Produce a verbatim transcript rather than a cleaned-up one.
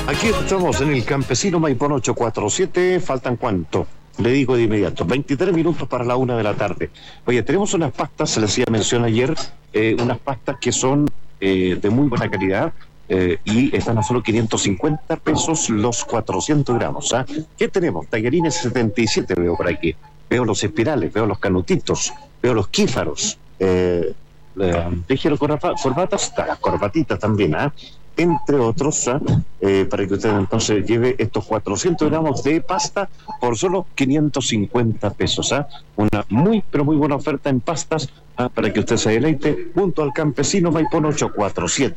Aquí estamos en el Campesino Maipón ocho cuatro siete. ¿Faltan cuánto? Le digo de inmediato, veintitrés minutos para la una de la tarde. Oye, tenemos unas pastas, se les hacía mención ayer, eh, unas pastas que son eh, de muy buena calidad eh, y están a solo quinientos cincuenta pesos los cuatrocientos gramos. ¿Ah? ¿Qué tenemos? Tallarines setenta y siete veo por aquí. Veo los espirales, veo los canutitos, veo los quífaros. Eh, eh, dije los corbatas, las corbatitas también, ¿ah? ¿eh? Entre otros, ¿eh? Eh, para que usted entonces lleve estos cuatrocientos gramos de pasta por solo quinientos cincuenta pesos. ¿eh? Una muy, pero muy buena oferta en pastas, ¿eh? Para que usted se deleite junto al Campesino Maipón ocho cuatro siete.